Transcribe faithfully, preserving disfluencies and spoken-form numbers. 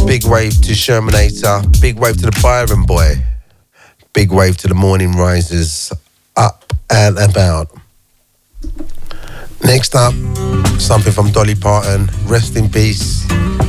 Big wave to Shermanator. Big wave to the Byron Boy. Big wave to the Morning Risers. Up and about. Next up, something from Dolly Parton. Rest in peace.